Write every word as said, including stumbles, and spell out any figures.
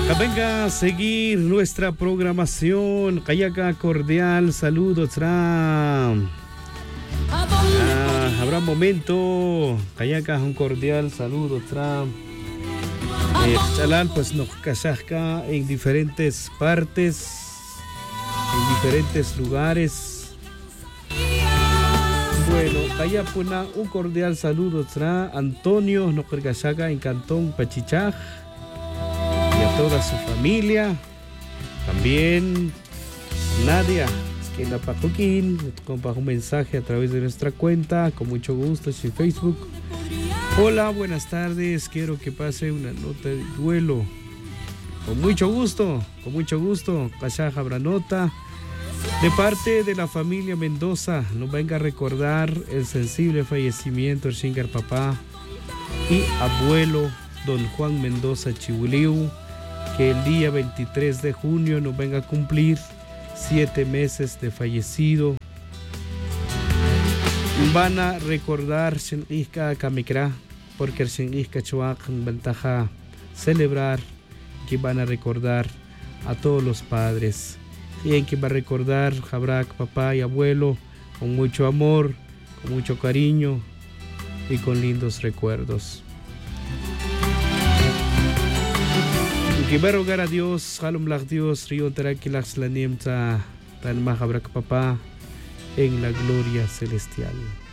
Venga a seguir nuestra programación. Kayaka cordial saludo Tram. Ah, habrá momento. Kayaka un cordial saludo Tram. Eh, Chalal pues nos casasca en diferentes partes, en diferentes lugares. Bueno, Kayapuna un cordial saludo Tram. Antonio nos casasca en Cantón Pachichaj. Y a toda su familia, también Nadia, que la Pajoquín, comparto un mensaje a través de nuestra cuenta, con mucho gusto en Facebook. Hola, buenas tardes, quiero que pase una nota de duelo. Con mucho gusto, con mucho gusto, Cachaja habrá nota. De parte de la familia Mendoza, nos venga a recordar el sensible fallecimiento del Shingar Papá y abuelo don Juan Mendoza Chihuliu, que el día veintitrés de junio nos venga a cumplir siete meses de fallecido. Van a recordar Shenishka Kamikra, porque el Shenishka Chuak ventaja celebrar que van a recordar a todos los padres. Y en que va a recordar Jabrak, papá y abuelo, con mucho amor, con mucho cariño y con lindos recuerdos. Que va a rogar a Dios, Halom Lach Dios, Río Teraquilax la Niemta, Tan Mahabrak Papá, en la gloria celestial.